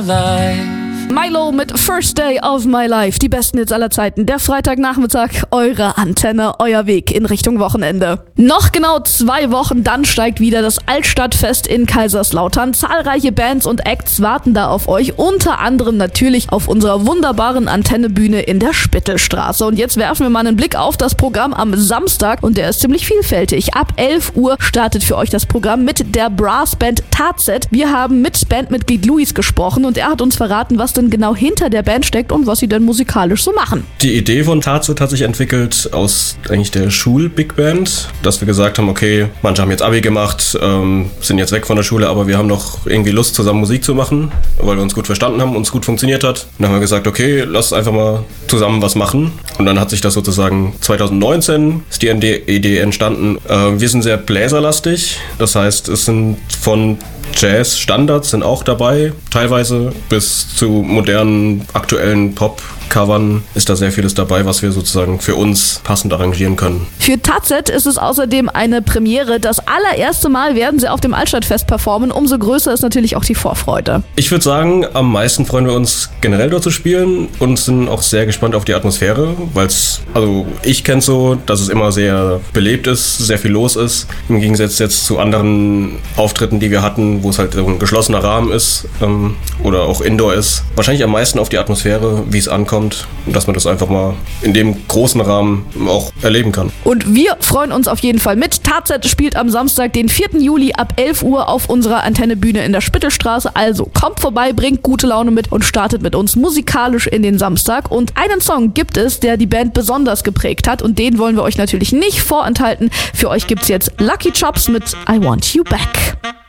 Milo mit First Day of My Life, die besten Hits aller Zeiten. Der Freitagnachmittag, eure Antenne, euer Weg in Richtung Wochenende. Noch genau 2 Wochen, dann steigt wieder das Altstadtfest in Kaiserslautern. Zahlreiche Bands und Acts warten da auf euch, unter anderem natürlich auf unserer wunderbaren Antennebühne in der Spittelstraße. Und jetzt werfen wir mal einen Blick auf das Programm am Samstag und der ist ziemlich vielfältig. Ab 11 Uhr startet für euch das Programm mit der Brassband Tarzet. Wir haben mit Bandmitglied Luis gesprochen und er hat uns verraten, was denn genau hinter der Band steckt und was sie denn musikalisch so machen. Die Idee von Tarzet hat sich entwickelt aus eigentlich der Schul-Big Band, dass wir gesagt haben, okay, manche haben jetzt Abi gemacht, sind jetzt weg von der Schule, aber wir haben noch irgendwie Lust, zusammen Musik zu machen, weil wir uns gut verstanden haben, uns gut funktioniert hat. Und dann haben wir gesagt, okay, lass einfach mal zusammen was machen. Und dann hat sich das sozusagen 2019 ist die Idee entstanden. Wir sind sehr bläserlastig, das heißt, es sind von Jazz-Standards sind auch dabei, teilweise bis zu modernen, aktuellen Pop-Covern ist da sehr vieles dabei, was wir sozusagen für uns passend arrangieren können. Für Tarzet ist es außerdem eine Premiere. Das allererste Mal werden sie auf dem Altstadtfest performen. Umso größer ist natürlich auch die Vorfreude. Ich würde sagen, am meisten freuen wir uns generell dort zu spielen und sind auch sehr gespannt auf die Atmosphäre, weil ich kenne es so, dass es immer sehr belebt ist, sehr viel los ist, im Gegensatz jetzt zu anderen Auftritten, die wir hatten, wo es halt so ein geschlossener Rahmen ist oder auch Indoor ist. Wahrscheinlich am meisten auf die Atmosphäre, wie es ankommt und dass man das einfach mal in dem großen Rahmen auch erleben kann. Und wir freuen uns auf jeden Fall mit. Tarzet spielt am Samstag, den 4. Juli ab 11 Uhr auf unserer Antennebühne in der Spittelstraße. Also kommt vorbei, bringt gute Laune mit und startet mit uns musikalisch in den Samstag. Und einen Song gibt es, der die Band besonders geprägt hat und den wollen wir euch natürlich nicht vorenthalten. Für euch gibt's jetzt Lucky Chops mit I Want You Back.